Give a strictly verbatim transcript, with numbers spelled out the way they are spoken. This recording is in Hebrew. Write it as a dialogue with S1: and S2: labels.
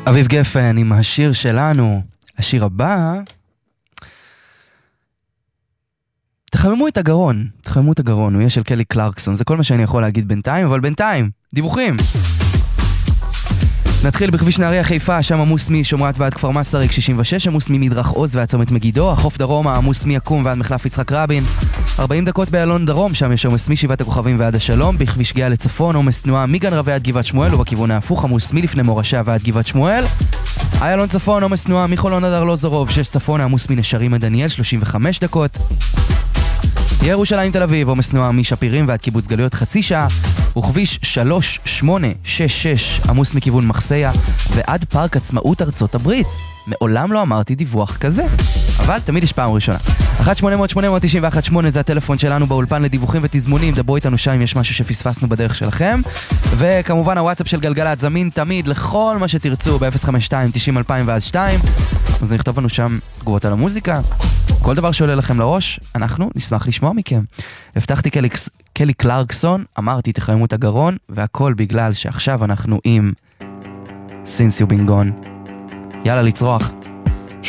S1: אביב גפן עם השיר שלנו. השיר הבא, תחממו את הגרון, תחממו את הגרון, הוא יהיה של קלי קלרקסון, זה כל מה שאני יכול להגיד בינתיים, אבל בינתיים, דיווחים. נתחיל בכביש נהריה חיפה, שם עמוס משומרת ועד כפר מסריק שישים ושש, עמוס ממדרך עוז ועד צומת מגידו, החוף דרומה, עמוס מיקום ועד מחלף יצחק רבין, ארבעים דקות באלון דרום, שם יש עומס משבעת הכוכבים ועד השלום, בכביש גאה לצפון, עומס תנועה מגן רבי עד גבעת שמואל, ובכיוון ההפוך, עמוס מלפני מורשה ועד גבעת שמואל, איילון צפון, עומס תנועה מחולון עד ארלוזורוב, שש צפון, עמוס מנשרים עד דניאל, שלושים וחמש דקות. ירושלים תל אביב, עומס תנועה משפירים ועד קיבוץ גלויות חצי שעה, וכביש שלוש שמונה שש שש עמוס מכיוון מחסיה ועד פארק עצמאות ארצות הברית. מעולם לא אמרתי דיווח כזה, אבל תמיד יש פעם ראשונה. אחת שמונה אפס אפס שמונה תשע אחת שמונה זה הטלפון שלנו באולפן לדיווחים ותזמונים, דברו איתנו שם אם יש משהו שפספסנו בדרך שלכם, וכמובן הוואטסאפ של גלגלת זמין תמיד לכל מה שתרצו ב-אפס חמש שתיים תשעים אלפיים ואז שתיים, אז נכתוב לנו שם תגובות על המוזיקה, כל דבר שעולה לכם לראש, אנחנו נשמח לשמוע מכם. הבטחתי קלי, קלי קלרקסון, אמרתי תחממו את הגרון, והכל בגלל שעכשיו אנחנו עם Since You've Been Gone. יאללה לצרוח.